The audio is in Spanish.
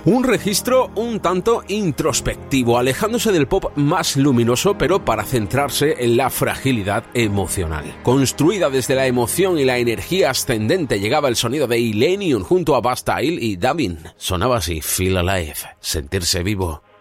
Un registro un tanto introspectivo, alejándose del pop más luminoso, pero para centrarse en la fragilidad emocional. Construida desde la emoción y la energía ascendente, llegaba el sonido de Illenium junto a Bastille y Davin. Sonaba así, Feel Alive, sentirse vivo.